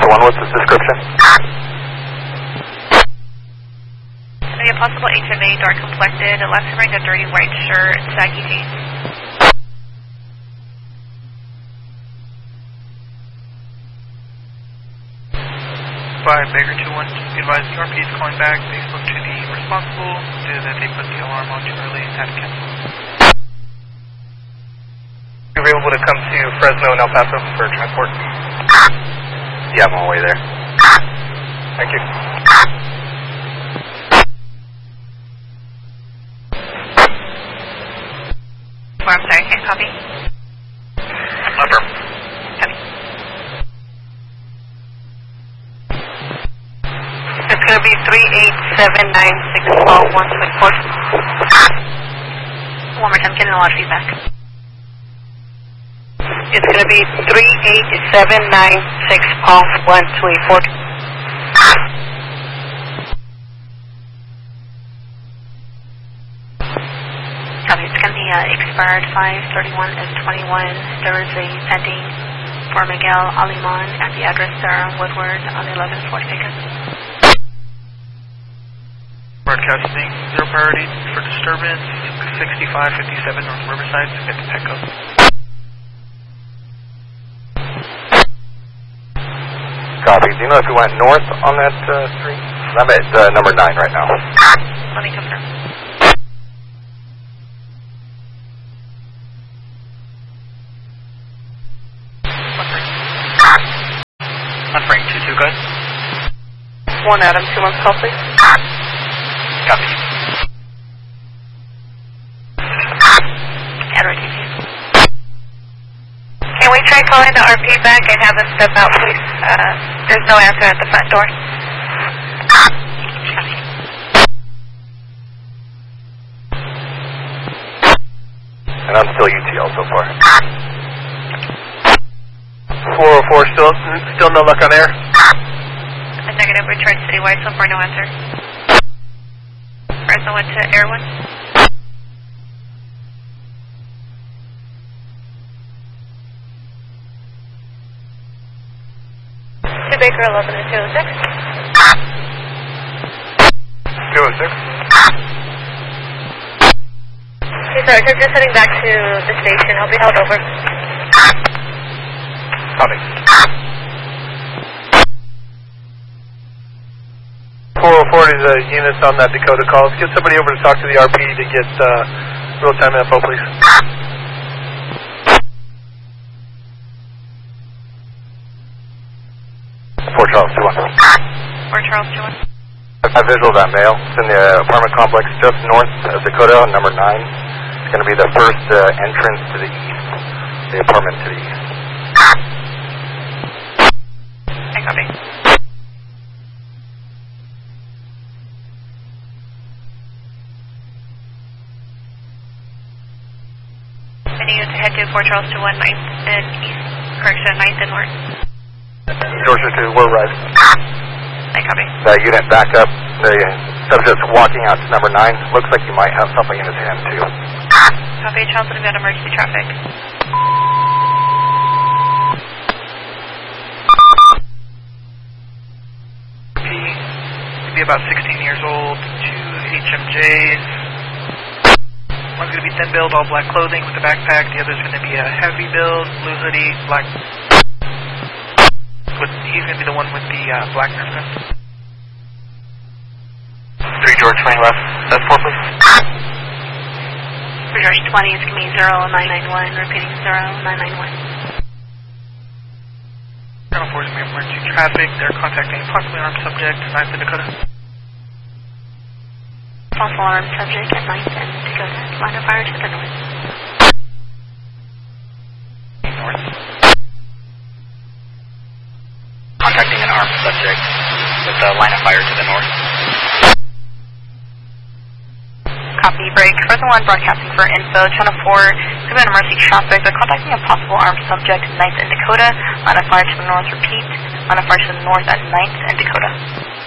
Dakota 1, what's his description? Be a possible HMA, dark complected, left wearing a dirty white shirt, saggy jeans. 5 Baker 2-1, be advised the RP is calling back. They spoke to the responsible, due that they put the alarm on too early and had to cancel. You're able to come to Fresno and El Paso for transport? Yeah, I'm on my way there. Thank you. Oh, I'm sorry, can't copy. Affirm. Copy. It's going to be 38796 call 124. One more time, getting a lot of feedback. It's going to be 38796 call 124. Copy, it's going to be expired 5/31 and 21. There is a pending for Miguel Aliman at the address Woodward on the 11-4 ticket. Broadcasting 0 priority for disturbance, 6557 North Riverside, submit to Petco. Copy. Do you know if we went north on that street? I'm at number 9 right now. Let me confirm. On Frank 2-2, guys. 1 Adam, 2 months call, please. Copy. Edward, TC. Can we try calling the RP back and have them step out, please? There's no answer at the front door. And I'm still UTL so far. 404, still no luck on air? A negative, return citywide, so far no answer. Fresno went to Air 1. To Baker 11 and 206. 206? Okay, sorry, we're just heading back to the station. I'll be held over. Copy. 404 is units on that Dakota call. Let's get somebody over to talk to the RP to get real-time info, please. 4 Charles 2-1. 4 Charles 2-1. I visual that male. It's in the apartment complex just north of Dakota, number 9. It's going to be the first entrance to the east, the apartment to the east. I copy. I need you to head to 4 Charles 2-1, 9th and east. Correction, 9th and north. Georgia 2, we're arrived. I copy. Unit back up. The subject's walking out to number 9. Looks like he might have something in his hand, too. Copy, Charles, we've got emergency traffic. Be about 16 years old, 2 HMJs. One's going to be thin build, all black clothing with a backpack. The other's going to be a heavy build, blue hoodie, black. He's going to be the one with the black nerf gun. 3 George 20 left. That's 4, please. 3 George 20 is going to be 0991, repeating 0991. Channel 4 is going to be emergency traffic. They're contacting possibly armed subject, 9th and Dakota. Possible armed subject at 9th and Dakota. Line of fire to the north. North. Contacting an armed subject with a line of fire to the north. Copy, break. Fresno 1 broadcasting for info. Channel 4, given emergency traffic. They're contacting a possible armed subject at 9th and Dakota. Line of fire to the north, repeat. Line of fire to the north at 9th and Dakota.